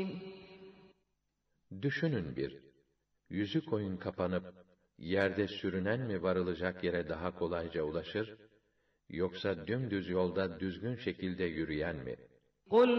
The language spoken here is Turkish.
Düşünün bir, yüzü koyun kapanıp, yerde sürünen mi varılacak yere daha kolayca ulaşır, yoksa dümdüz yolda düzgün şekilde yürüyen mi? قُلْ